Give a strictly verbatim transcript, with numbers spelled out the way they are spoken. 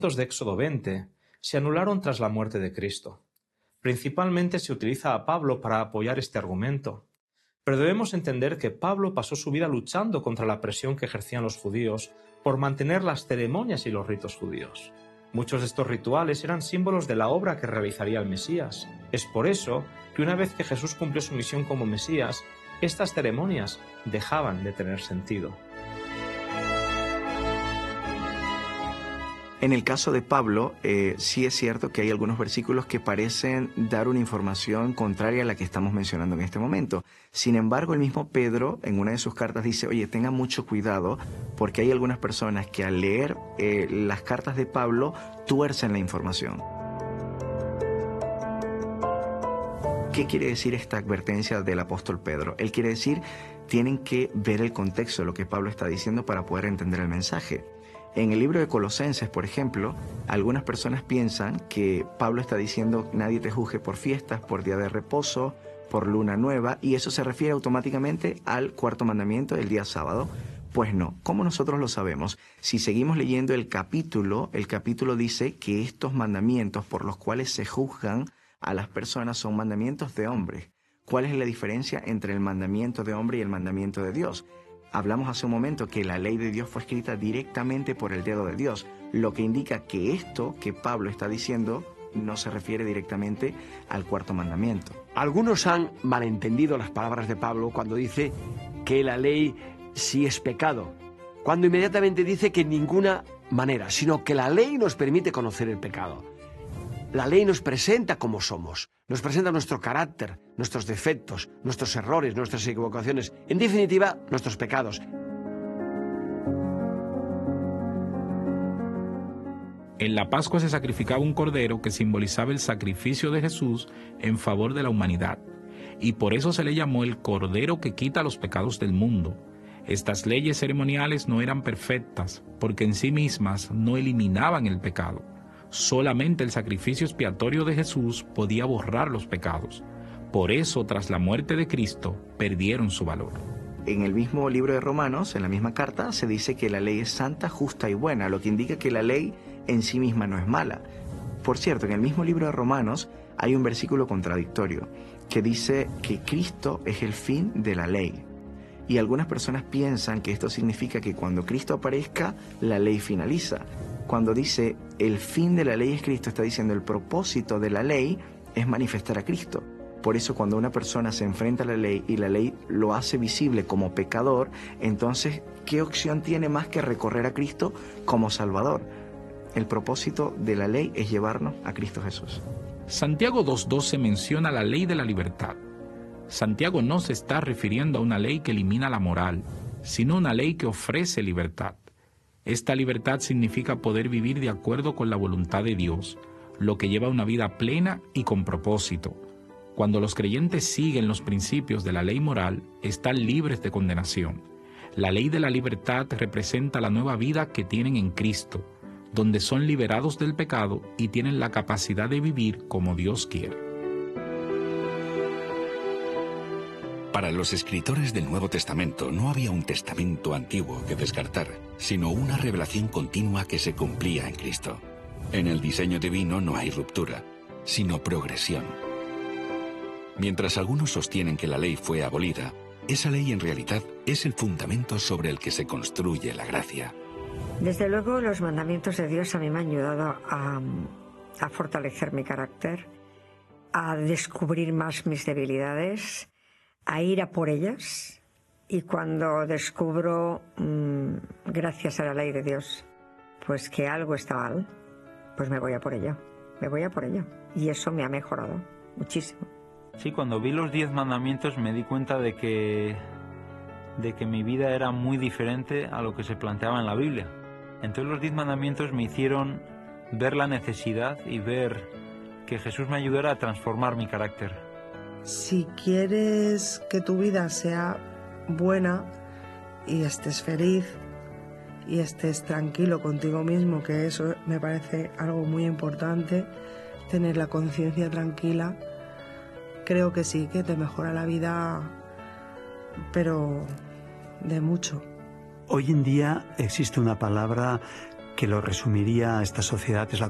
de Éxodo veinte se anularon tras la muerte de Cristo. Principalmente se utiliza a Pablo para apoyar este argumento, pero debemos entender que Pablo pasó su vida luchando contra la presión que ejercían los judíos por mantener las ceremonias y los ritos judíos. Muchos de estos rituales eran símbolos de la obra que realizaría el Mesías. Es por eso que una vez que Jesús cumplió su misión como Mesías, estas ceremonias dejaban de tener sentido. En el caso de Pablo, eh, sí es cierto que hay algunos versículos que parecen dar una información contraria a la que estamos mencionando en este momento. Sin embargo, el mismo Pedro, en una de sus cartas, dice, oye, tengan mucho cuidado, porque hay algunas personas que al leer eh, las cartas de Pablo, tuercen la información. ¿Qué quiere decir esta advertencia del apóstol Pedro? Él quiere decir, tienen que ver el contexto de lo que Pablo está diciendo para poder entender el mensaje. En el libro de Colosenses, por ejemplo, algunas personas piensan que Pablo está diciendo nadie te juzgue por fiestas, por día de reposo, por luna nueva, y eso se refiere automáticamente al cuarto mandamiento del día sábado. Pues no, ¿cómo nosotros lo sabemos? Si seguimos leyendo el capítulo, el capítulo dice que estos mandamientos por los cuales se juzgan a las personas son mandamientos de hombres. ¿Cuál es la diferencia entre el mandamiento de hombre y el mandamiento de Dios? Hablamos hace un momento que la ley de Dios fue escrita directamente por el dedo de Dios, lo que indica que esto que Pablo está diciendo no se refiere directamente al cuarto mandamiento. Algunos han malentendido las palabras de Pablo cuando dice que la ley sí es pecado, cuando inmediatamente dice que en ninguna manera, sino que la ley nos permite conocer el pecado. La ley nos presenta como somos, nos presenta nuestro carácter, nuestros defectos, nuestros errores, nuestras equivocaciones, en definitiva, nuestros pecados. En la Pascua se sacrificaba un cordero que simbolizaba el sacrificio de Jesús en favor de la humanidad, y por eso se le llamó el Cordero que quita los pecados del mundo. Estas leyes ceremoniales no eran perfectas, porque en sí mismas no eliminaban el pecado. Solamente el sacrificio expiatorio de Jesús podía borrar los pecados. Por eso, tras la muerte de Cristo, perdieron su valor. En el mismo libro de Romanos, en la misma carta, se dice que la ley es santa, justa y buena, lo que indica que la ley en sí misma no es mala. Por cierto, en el mismo libro de Romanos hay un versículo contradictorio que dice que Cristo es el fin de la ley. Y algunas personas piensan que esto significa que cuando Cristo aparezca, la ley finaliza. Cuando dice el fin de la ley es Cristo, está diciendo el propósito de la ley es manifestar a Cristo. Por eso cuando una persona se enfrenta a la ley y la ley lo hace visible como pecador, entonces, ¿qué opción tiene más que recorrer a Cristo como Salvador? El propósito de la ley es llevarnos a Cristo Jesús. Santiago dos doce menciona la ley de la libertad. Santiago no se está refiriendo a una ley que elimina la moral, sino una ley que ofrece libertad. Esta libertad significa poder vivir de acuerdo con la voluntad de Dios, lo que lleva a una vida plena y con propósito. Cuando los creyentes siguen los principios de la ley moral, están libres de condenación. La ley de la libertad representa la nueva vida que tienen en Cristo, donde son liberados del pecado y tienen la capacidad de vivir como Dios quiere. Para los escritores del Nuevo Testamento no había un testamento antiguo que descartar, sino una revelación continua que se cumplía en Cristo. En el diseño divino no hay ruptura, sino progresión. Mientras algunos sostienen que la ley fue abolida, esa ley en realidad es el fundamento sobre el que se construye la gracia. Desde luego, los mandamientos de Dios a mí me han ayudado a, a fortalecer mi carácter, a descubrir más mis debilidades, a ir a por ellas, y cuando descubro, mmm, gracias a la ley de Dios, pues que algo está mal, pues me voy a por ello, me voy a por ello, y eso me ha mejorado muchísimo. Sí, cuando vi los diez mandamientos me di cuenta de que, de que mi vida era muy diferente a lo que se planteaba en la Biblia. Entonces los diez mandamientos me hicieron ver la necesidad y ver que Jesús me ayudara a transformar mi carácter. Si quieres que tu vida sea buena y estés feliz y estés tranquilo contigo mismo, que eso me parece algo muy importante, tener la conciencia tranquila, creo que sí, que te mejora la vida, pero de mucho. Hoy en día existe una palabra que lo resumiría, esta sociedad es la